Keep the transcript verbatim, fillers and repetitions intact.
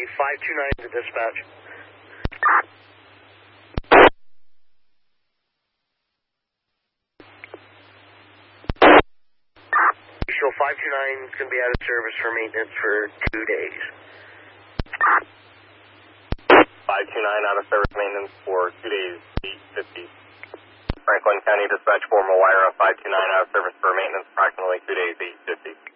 five two nine to dispatch. Show five two nine is going to be out of service for maintenance for two days. five two nine out of service maintenance for two days, eight fifty. Franklin County Dispatch for Mawira, five two nine out of service for maintenance, approximately two days, eight fifty.